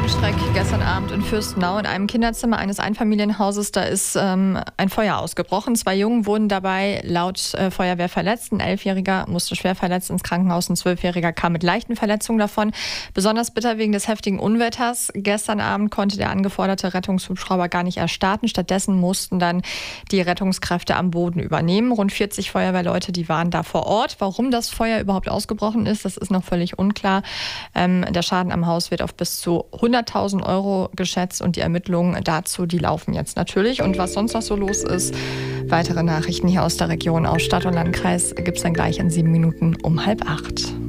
Streck gestern Abend in Fürstenau in einem Kinderzimmer eines Einfamilienhauses. Da ist ein Feuer ausgebrochen. 2 Jungen wurden dabei laut Feuerwehr verletzt. Ein 11-Jähriger musste schwer verletzt ins Krankenhaus. Ein 12-Jähriger kam mit leichten Verletzungen davon. Besonders bitter wegen des heftigen Unwetters. Gestern Abend konnte der angeforderte Rettungshubschrauber gar nicht erstarten. Stattdessen mussten dann die Rettungskräfte am Boden übernehmen. Rund 40 Feuerwehrleute, die waren da vor Ort. Warum das Feuer überhaupt ausgebrochen ist, das ist noch völlig unklar. Der Schaden am Haus wird auf bis zu 100.000 Euro geschätzt und die Ermittlungen dazu, die laufen jetzt natürlich. Und was sonst noch so los ist, weitere Nachrichten hier aus der Region, aus Stadt und Landkreis, gibt es dann gleich in 7 Minuten um 7:30.